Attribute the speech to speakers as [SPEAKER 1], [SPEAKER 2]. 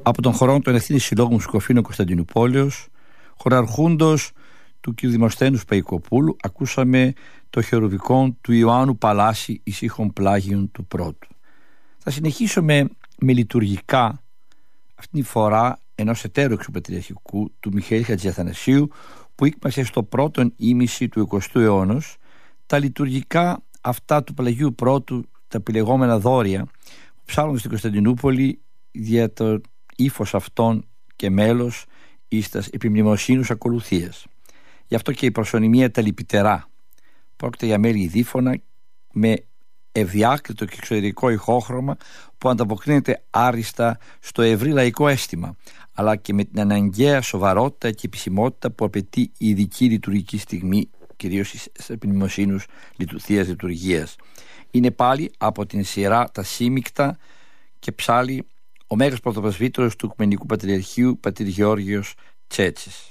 [SPEAKER 1] από τον χορό των Ευθύνης Συλλόγου Μουσικοφίλων Κωνσταντινουπόλεως, χοραρχούντος του κ. Δημοσθένου Παϊκοπούλου, ακούσαμε το χερουβικό του Ιωάννου Παλάση ησύχων πλάγιον του πρώτου. Θα συνεχίσουμε με λειτουργικά, αυτήν τη φορά ενός εταίρου εξωπατριαρχικού, του Μιχαήλ Χατζηθανασίου, που ήκμασε στο πρώτον ήμιση του 20ου αιώνα τα λειτουργικά αυτά του Παλαγίου Πρώτου, τα επιλεγόμενα δόρια, που ψάλλονται στην Κωνσταντινούπολη για το ύφος αυτών και μέλος εις τας επιμνημοσύνους ακολουθίας. Γι' αυτό και η προσωνυμία τα λυπητερά. Πρόκειται για μέλη δίφωνα με ευδιάκριτο και εξωτερικό ηχόχρωμα που ανταποκρίνεται άριστα στο ευρύ λαϊκό αίσθημα, αλλά και με την αναγκαία σοβαρότητα και επισημότητα που απαιτεί η ειδική λειτουργική στιγμή, κυρίως στις επιμνημοσύνους θείας λειτουργίας. Είναι πάλι από την σειρά τα σύμικτα και ψάλλει ο Μέγας Πρωτοπρεσβύτερος του Οικουμενικού Πατριαρχείου, πατήρ Γεώργιος Τσέτσης.